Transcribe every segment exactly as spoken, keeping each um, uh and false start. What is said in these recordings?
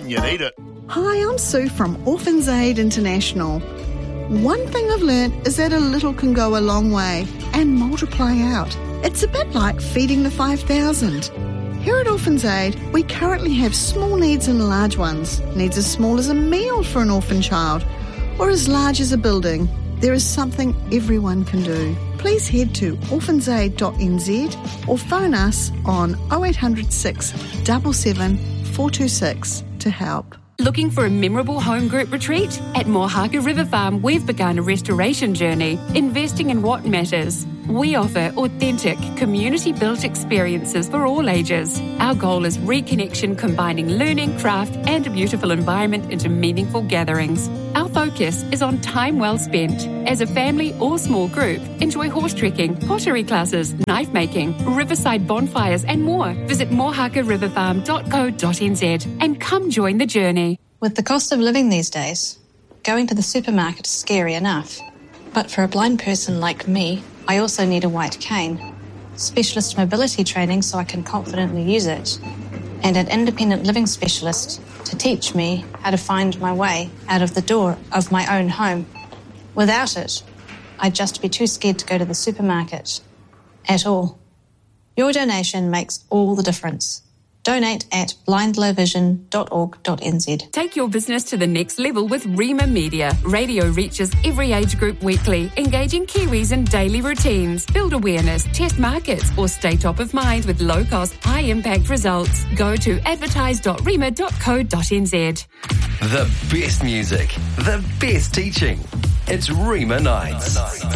you need it. Hi, I'm Sue from Orphans Aid International. One thing I've learnt is that a little can go a long way and multiply out. It's a bit like feeding the five thousand. Here at Orphans Aid, we currently have small needs and large ones. Needs as small as a meal for an orphan child, or as large as a building. There is something everyone can do. Please head to orphans aid dot n z or phone us on oh eight hundred six, seven seven, four two six to help. Looking for a memorable home group retreat? At Mohaka River Farm, we've begun a restoration journey, investing in what matters. We offer authentic, community-built experiences for all ages. Our goal is reconnection, combining learning, craft and a beautiful environment into meaningful gatherings. Our focus is on time well spent. As a family or small group, enjoy horse trekking, pottery classes, knife making, riverside bonfires and more. Visit mohaka river farm dot co dot n z and come join the journey. With the cost of living these days, going to the supermarket is scary enough. But for a blind person like me, I also need a white cane, specialist mobility training so I can confidently use it, and an independent living specialist to teach me how to find my way out of the door of my own home. Without it, I'd just be too scared to go to the supermarket at all. Your donation makes all the difference. Donate at blind low vision dot org dot n z. Take your business to the next level with Rima Media. Radio reaches every age group weekly, engaging Kiwis in daily routines. Build awareness, test markets, or stay top of mind with low-cost, high-impact results. Go to advertise dot rima dot co dot n z. The best music, the best teaching. It's Rima Nights.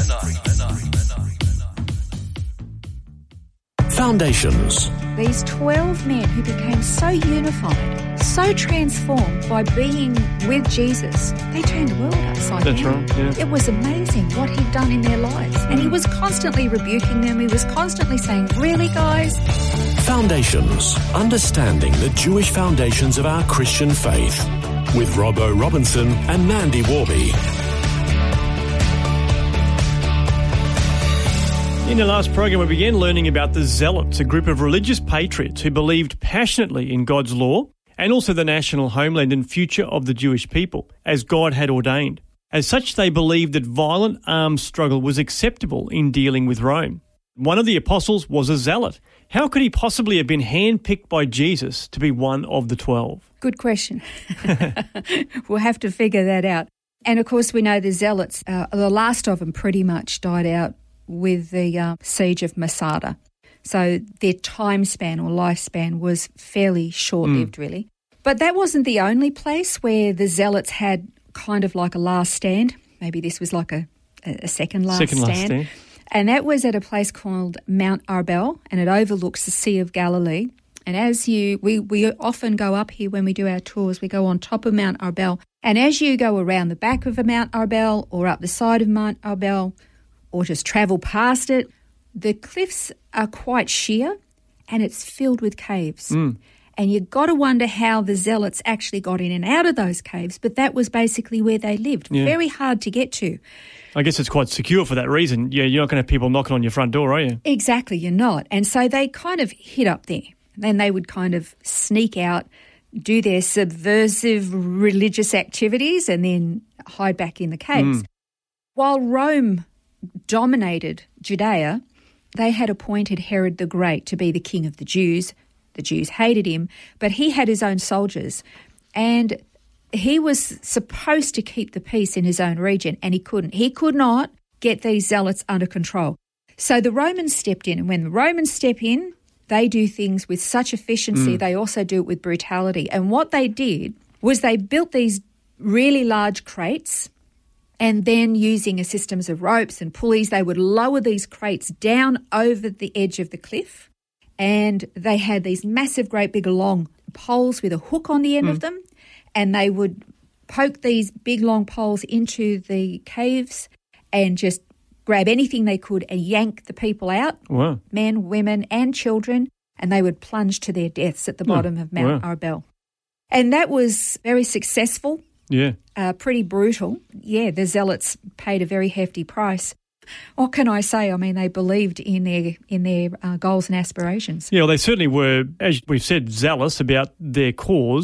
Foundations. These twelve men who became so unified, so transformed by being with Jesus, they turned the world upside That's down. right, yeah. It was amazing what he'd done in their lives. And he was constantly rebuking them. He was constantly saying, really, guys? Foundations. Understanding the Jewish foundations of our Christian faith. With Robbo Robinson and Mandy Warby. In the last program, we began learning about the Zealots, a group of religious patriots who believed passionately in God's law and also the national homeland and future of the Jewish people, as God had ordained. As such, they believed that violent armed struggle was acceptable in dealing with Rome. One of the apostles was a zealot. How could he possibly have been handpicked by Jesus to be one of the twelve? Good question. We'll have to figure that out. And of course, we know the Zealots, uh, the last of them pretty much died out with the uh, siege of Masada. So their time span or lifespan was fairly short-lived, mm. really. But that wasn't the only place where the Zealots had kind of like a last stand. Maybe this was like a, a second last second stand. Last stand. And that was at a place called Mount Arbel, and it overlooks the Sea of Galilee. And as you, we, we often go up here when we do our tours, we go on top of Mount Arbel. And as you go around the back of Mount Arbel or up the side of Mount Arbel, or just travel past it, the cliffs are quite sheer and it's filled with caves. Mm. And you've got to wonder how the Zealots actually got in and out of those caves, but that was basically where they lived. Yeah. Very hard to get to. I guess it's quite secure for that reason. Yeah, you're not going to have people knocking on your front door, are you? Exactly, you're not. And so they kind of hid up there. Then they would kind of sneak out, do their subversive religious activities and then hide back in the caves. Mm. While Rome dominated Judea, they had appointed Herod the Great to be the king of the Jews. The Jews hated him, but he had his own soldiers, and he was supposed to keep the peace in his own region, and he couldn't. He could not get these zealots under control. So the Romans stepped in, and when the Romans step in, they do things with such efficiency. Mm. They also do it with brutality. And what they did was they built these really large crates, and then using a systems of ropes and pulleys, they would lower these crates down over the edge of the cliff. And they had these massive, great big long poles with a hook on the end mm. of them. And they would poke these big, long poles into the caves and just grab anything they could and yank the people out, wow. men, women and children, and they would plunge to their deaths at the bottom oh, of Mount wow. Arbel. And that was very successful. Yeah. Uh, pretty brutal. Yeah, the Zealots paid a very hefty price. What can I say? I mean, they believed in their in their uh, goals and aspirations. Yeah, well, they certainly were, as we've said, zealous about their cause.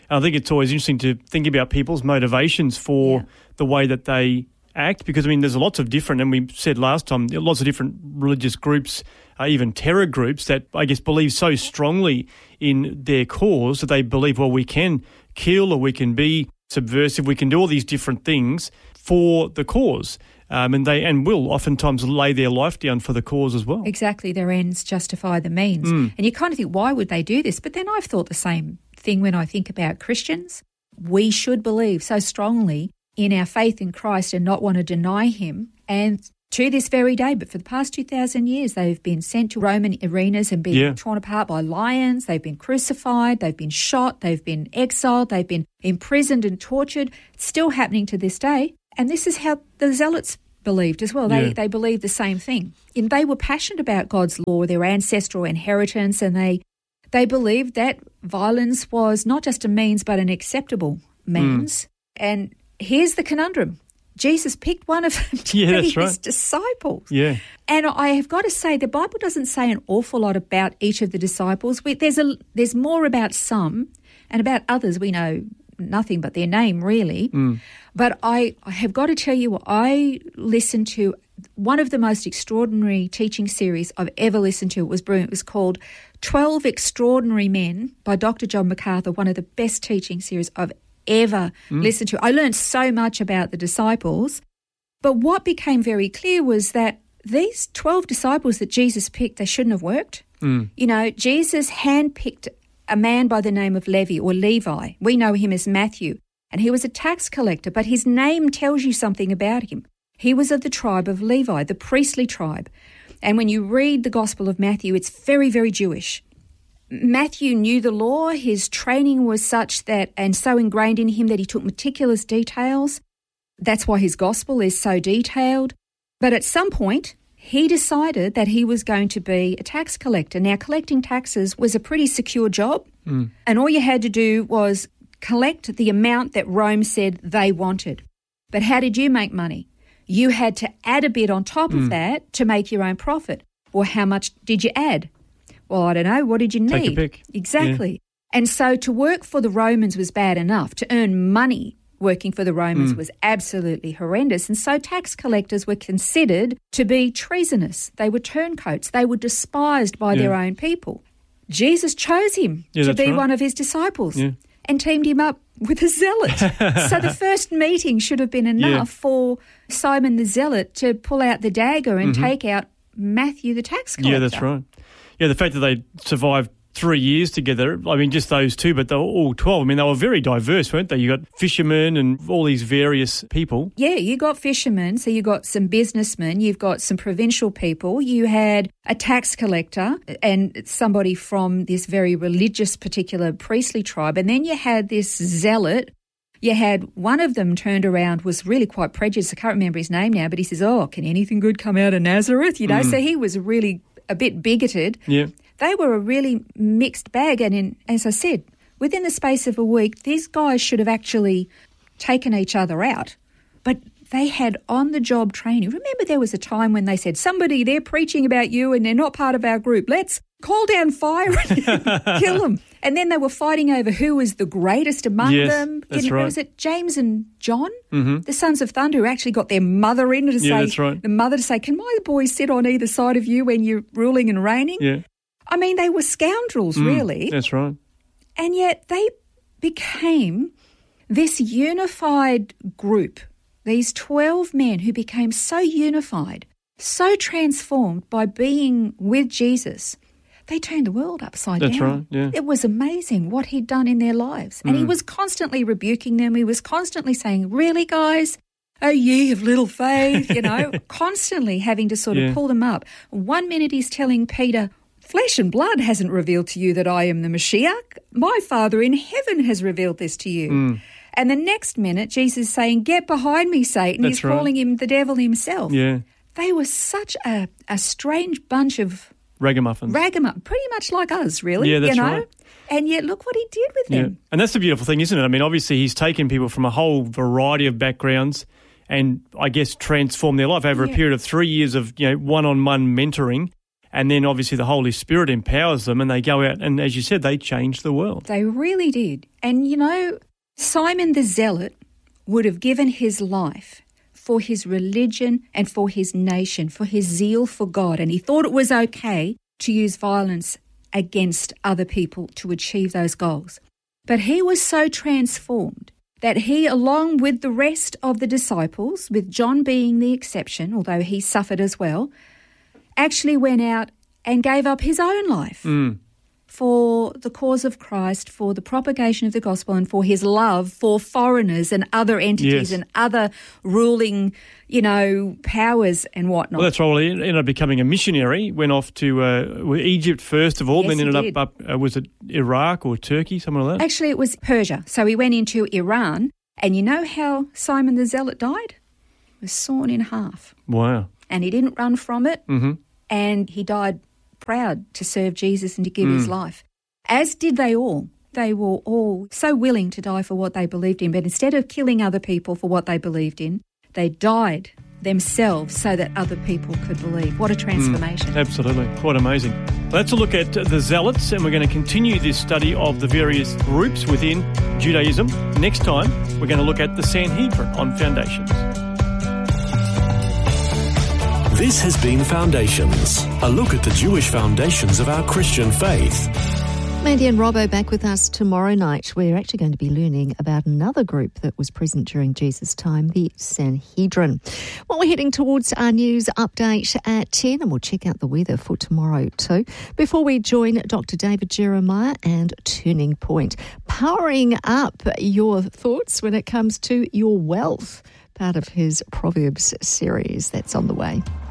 I think it's always interesting to think about people's motivations for Yeah. the way that they act, because, I mean, there's lots of different, and we said last time, lots of different religious groups, uh, even terror groups that, I guess, believe so strongly in their cause that they believe, well, we can kill or we can be subversive, we can do all these different things for the cause. Um, and they and will oftentimes lay their life down for the cause as well. Exactly, their ends justify the means. Mm. And you kind of think, why would they do this? But then I've thought the same thing when I think about Christians. We should believe so strongly in our faith in Christ and not want to deny him. And to this very day, but for the past two thousand years, they've been sent to Roman arenas and been Yeah. torn apart by lions. They've been crucified. They've been shot. They've been exiled. They've been imprisoned and tortured. It's still happening to this day. And this is how the Zealots believed as well. They Yeah. they believed the same thing. And they were passionate about God's law, their ancestral inheritance, and they they believed that violence was not just a means but an acceptable means. Mm. And here's the conundrum. Jesus picked one of them to Yeah, be that's his right. disciples. Yeah. And I have got to say, the Bible doesn't say an awful lot about each of the disciples. We, there's a there's more about some, and about others we know nothing but their name, really. Mm. But I, I have got to tell you, I listened to one of the most extraordinary teaching series I've ever listened to. It was brilliant. It was called twelve Extraordinary Men by Doctor John MacArthur, one of the best teaching series I've ever Mm. listened to. I learned so much about the disciples. But what became very clear was that these twelve disciples that Jesus picked, they shouldn't have worked. Mm. You know, Jesus handpicked a man by the name of Levi or Levi. We know him as Matthew. And he was a tax collector, but his name tells you something about him. He was of the tribe of Levi, the priestly tribe. And when you read the Gospel of Matthew, it's very, very Jewish. Matthew knew the law. His training was such that, and so ingrained in him that he took meticulous details. That's why his Gospel is so detailed. But at some point, he decided that he was going to be a tax collector. Now, collecting taxes was a pretty secure job, Mm. and all you had to do was collect the amount that Rome said they wanted. But how did you make money? You had to add a bit on top Mm. of that to make your own profit. Well, how much did you add? Well, I don't know. What did you need? Take a pick. Exactly. And so to work for the Romans was bad enough. To earn money working for the Romans Mm. was absolutely horrendous. And so tax collectors were considered to be treasonous. They were turncoats. They were despised by Yeah. their own people. Jesus chose him Yeah, to that's be right. one of his disciples Yeah. and teamed him up with a zealot. So the first meeting should have been enough Yeah. for Simon the Zealot to pull out the dagger and Mhm. take out Matthew the tax collector. Yeah, that's right. Yeah, the fact that they survived three years together, I mean, just those two, but they were all twelve. I mean, they were very diverse, weren't they? You got fishermen and all these various people. Yeah, you got fishermen, so you got some businessmen, you've got some provincial people, you had a tax collector and somebody from this very religious particular priestly tribe, and then you had this zealot. You had one of them turned around, was really quite prejudiced. I can't remember his name now, but he says, oh, can anything good come out of Nazareth? You know, Mm. so he was really a bit bigoted. Yeah. They were a really mixed bag, and in, as I said, within the space of a week, these guys should have actually taken each other out. But they had on-the-job training. Remember, there was a time when they said, somebody, they're preaching about you and they're not part of our group. Let's call down fire and kill them. And then they were fighting over who was the greatest among Yes, them. that's you know, right. Was it James and John, Mm-hmm. the sons of thunder, who actually got their mother in to Yeah, say, that's right. the mother to say, can my boys sit on either side of you when you're ruling and reigning? Yeah. I mean, they were scoundrels, Mm, really. That's right. And yet they became this unified group, these twelve men who became so unified, so transformed by being with Jesus. They turned the world upside That's down. right, yeah. It was amazing what he'd done in their lives. And he Mm. was constantly rebuking them. He was constantly saying, really, guys? Oh, ye of little faith, you know, constantly having to sort Yeah. of pull them up. One minute he's telling Peter, flesh and blood hasn't revealed to you that I am the Mashiach. My Father in heaven has revealed this to you. Mm. And the next minute, Jesus is saying, get behind me, Satan. That's He's right. calling him the devil himself. Yeah. They were such a, a strange bunch of Ragamuffins. ragamuffins, pretty much like us, really. Yeah, that's you know? right. And yet, look what he did with Yeah. them. And that's the beautiful thing, isn't it? I mean, obviously he's taken people from a whole variety of backgrounds and I guess transformed their life over Yeah. a period of three years of, you know, one-on-one mentoring. And then obviously the Holy Spirit empowers them and they go out and, as you said, they change the world. They really did. And, you know, Simon the Zealot would have given his life for his religion and for his nation, for his zeal for God. And he thought it was okay to use violence against other people to achieve those goals. But he was so transformed that he, along with the rest of the disciples, with John being the exception, although he suffered as well, actually went out and gave up his own life mm. for the cause of Christ, for the propagation of the gospel, and for his love for foreigners and other entities yes. and other ruling, you know, powers and whatnot. Well, that's right. Well, he ended up becoming a missionary, went off to uh, Egypt first of all, Yes, then he ended did. up, up uh, was it Iraq or Turkey, something like that? Actually, it was Persia. So he went into Iran, and you know how Simon the Zealot died? He was sawn in half. Wow. And he didn't run from it, Mm-hmm. and he died proud to serve Jesus and to give Mm. his life, as did they all. They were all so willing to die for what they believed in, but instead of killing other people for what they believed in, they died themselves so that other people could believe. What a transformation. Mm, absolutely. Quite amazing. Let's look at the Zealots, and we're going to continue this study of the various groups within Judaism. Next time, we're going to look at the Sanhedrin on Foundations. This has been Foundations, a look at the Jewish foundations of our Christian faith. Mandy and Robbo back with us tomorrow night. We're actually going to be learning about another group that was present during Jesus' time, the Sanhedrin. Well, we're heading towards our news update at ten, and we'll check out the weather for tomorrow too. Before we join Doctor David Jeremiah and Turning Point, powering up your thoughts when it comes to your wealth, part of his Proverbs series that's on the way.